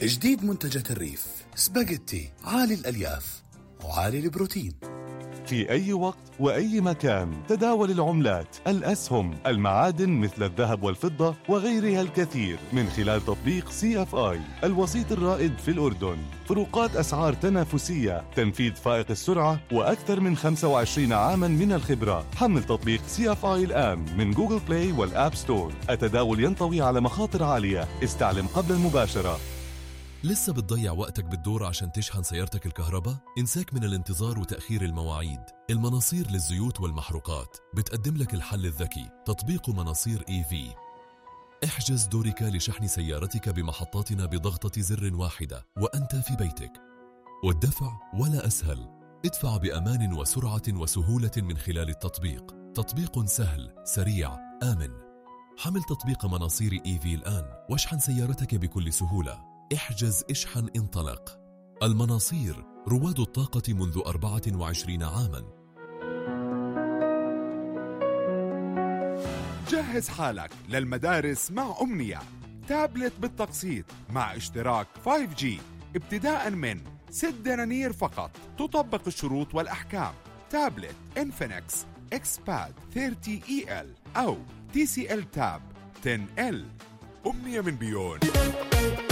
جديد منتجات الريف، سباجيتي عالي الألياف وعالي البروتين. في أي وقت وأي مكان تداول العملات، الأسهم، المعادن مثل الذهب والفضة وغيرها الكثير من خلال تطبيق CFI الوسيط الرائد في الأردن. فروقات أسعار تنافسية، تنفيذ فائق السرعة، وأكثر من 25 عاما من الخبرة. حمل تطبيق CFI الآن من جوجل بلاي والآب ستور. التداول ينطوي على مخاطر عالية، استعلم قبل المباشرة. لسه بتضيع وقتك بالدور عشان تشحن سيارتك الكهرباء؟ انساك من الانتظار وتأخير المواعيد. المناصير للزيوت والمحروقات بتقدم لك الحل الذكي، تطبيق مناصير EV. احجز دورك لشحن سيارتك بمحطاتنا بضغطة زر واحدة وأنت في بيتك، والدفع ولا أسهل. ادفع بأمان وسرعة وسهولة من خلال التطبيق. تطبيق سهل، سريع، آمن. حمل تطبيق مناصير EV الآن واشحن سيارتك بكل سهولة. احجز، اشحن، انطلق. المناصير، رواد الطاقة منذ 24 عاما. جهز حالك للمدارس مع أمنية. تابلت بالتقسيط مع اشتراك 5G ابتداء من 6 دنانير فقط. تطبق الشروط والأحكام. تابلت إنفينكس إكسباد 30EL أو TCL Tab 10L. أمنية من بيون.